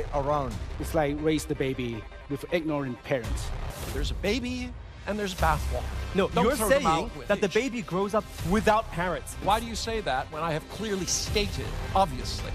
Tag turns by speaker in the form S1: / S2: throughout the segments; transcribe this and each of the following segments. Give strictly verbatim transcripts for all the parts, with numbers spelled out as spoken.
S1: around.
S2: It's like raise the baby with ignorant parents.
S3: There's a baby and there's bathwater.
S4: No,
S3: Don't
S4: you're
S3: throw them
S4: saying
S3: out with
S4: that the
S3: age.
S4: baby grows up without parents.
S3: Why do you say that when I have clearly stated, obviously?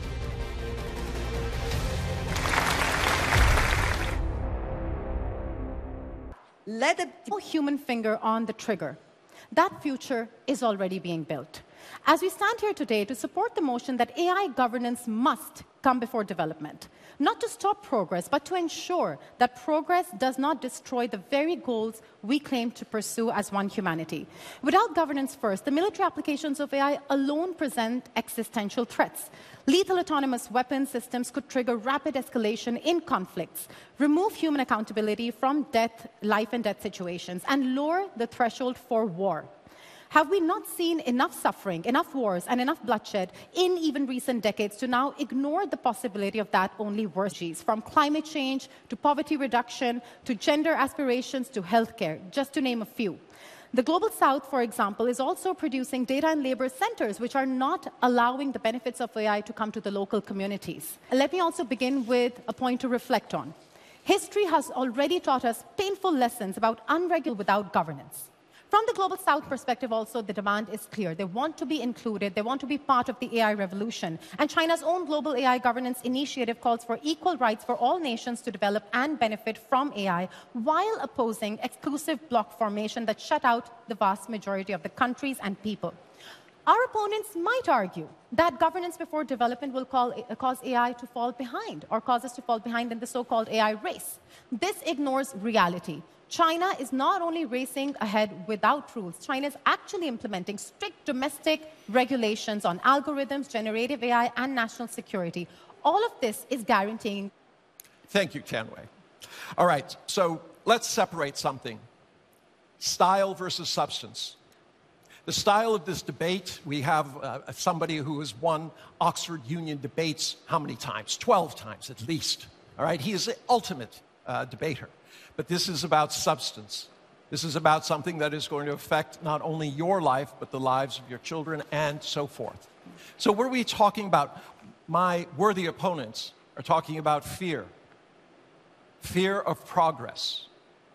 S5: Let the human finger on the trigger. That future is already being built. As we stand here today to support the motion that A I governance must come before development, not to stop progress, but to ensure that progress does not destroy the very goals we claim to pursue as one humanity. Without governance first, the military applications of A I alone present existential threats. Lethal autonomous weapon systems could trigger rapid escalation in conflicts, remove human accountability from death, life and death situations, and lower the threshold for war. Have we not seen enough suffering, enough wars, and enough bloodshed in even recent decades to now ignore the possibility of that only worse? From climate change to poverty reduction to gender aspirations to healthcare, just to name a few. The Global South, for example, is also producing data and labor centers which are not allowing the benefits of A I to come to the local communities. Let me also begin with a point to reflect on. History has already taught us painful lessons about unregulated without governance. From the Global South perspective also, the demand is clear. They want to be included. They want to be part of the A I revolution. And China's own Global A I Governance Initiative calls for equal rights for all nations to develop and benefit from A I, while opposing exclusive bloc formation that shut out the vast majority of the countries and people. Our opponents might argue that governance before development will call, uh, cause A I to fall behind, or cause us to fall behind in the so-called A I race. This ignores reality. China is not only racing ahead without rules, China is actually implementing strict domestic regulations on algorithms, generative A I, and national security. All of this is guaranteeing.
S3: Thank you, Tianwei. All right, so let's separate something. Style versus substance. The style of this debate, we have uh, somebody who has won Oxford Union debates how many times? twelve times at least. All right, he is the ultimate uh, debater. But this is about substance. This is about something that is going to affect not only your life, but the lives of your children and so forth. So what are we talking about? My worthy opponents are talking about fear. Fear of progress.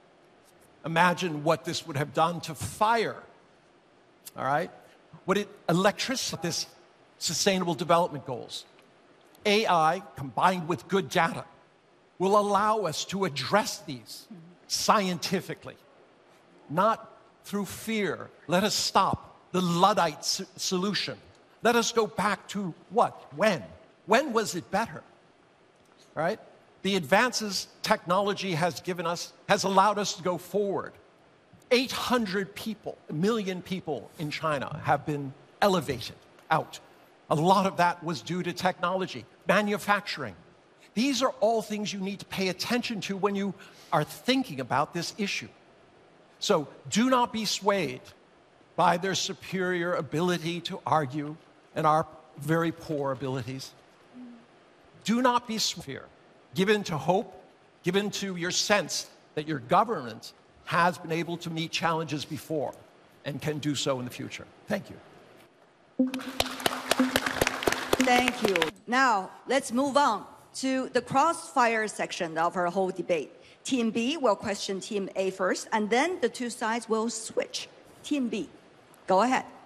S3: Imagine what this would have done to fire. All right? What it electricity, this sustainable development goals. A I combined with good data will allow us to address these scientifically, not through fear. Let us stop the Luddite s- solution. Let us go back to what? When? When was it better? All right? The advances technology has given us, has allowed us to go forward. eight hundred people, a million people in China have been elevated out. A lot of that was due to technology, manufacturing. These are all things you need to pay attention to when you are thinking about this issue. So do not be swayed by their superior ability to argue and our very poor abilities. Do not be swayed. Give in to hope, give in to your sense that your government has been able to meet challenges before and can do so in the future. Thank you.
S5: Thank you. Now, let's move on to the crossfire section of our whole debate. Team B will question Team A first, and then the two sides will switch. Team B, go ahead.